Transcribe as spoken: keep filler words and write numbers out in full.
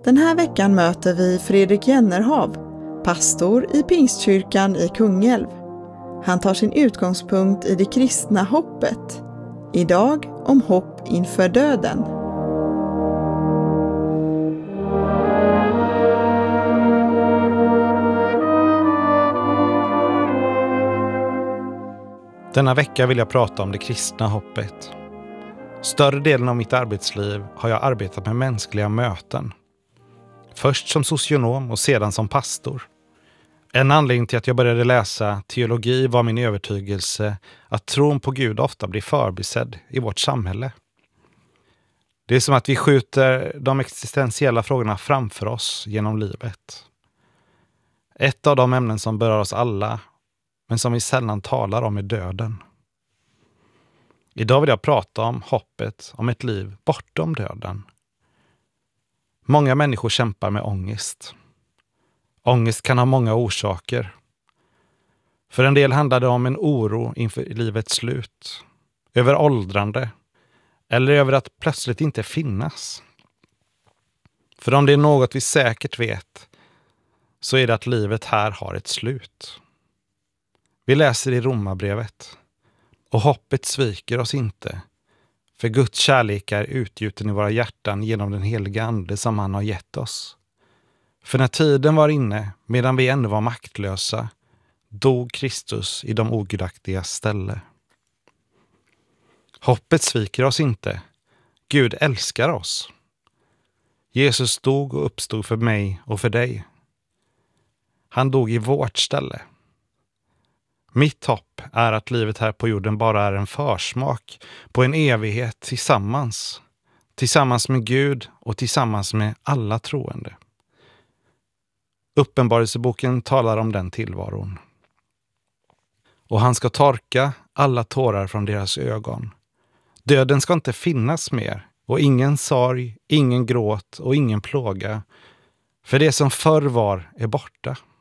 Den här veckan möter vi Fredrik Jennerhav, pastor i Pingstkyrkan i Kungälv. Han tar sin utgångspunkt i det kristna hoppet. Idag om hopp inför döden. Denna vecka vill jag prata om det kristna hoppet. Större delen av mitt arbetsliv har jag arbetat med mänskliga möten. Först som socionom och sedan som pastor. En anledning till att jag började läsa teologi var min övertygelse att tron på Gud ofta blir förbisedd i vårt samhälle. Det är som att vi skjuter de existentiella frågorna framför oss genom livet. Ett av de ämnen som berör oss alla, men som vi sällan talar om, är döden. Idag vill jag prata om hoppet om ett liv bortom döden. Många människor kämpar med ångest. Ångest kan ha många orsaker. För en del handlar det om en oro inför livets slut, över åldrande eller över att plötsligt inte finnas. För om det är något vi säkert vet så är det att livet här har ett slut. Vi läser i Romarbrevet: och hoppet sviker oss inte, för Guds kärlek är utgjuten i våra hjärtan genom den heliga ande som han har gett oss. För när tiden var inne, medan vi ännu var maktlösa, dog Kristus i de ogudaktigas ställe. Hoppet sviker oss inte. Gud älskar oss. Jesus dog och uppstod för mig och för dig. Han dog i vårt ställe. Mitt hopp är att livet här på jorden bara är en försmak på en evighet tillsammans. Tillsammans med Gud och tillsammans med alla troende. Uppenbarelseboken talar om den tillvaron. Och han ska torka alla tårar från deras ögon. Döden ska inte finnas mer, och ingen sorg, ingen gråt och ingen plåga. För det som förr var är borta.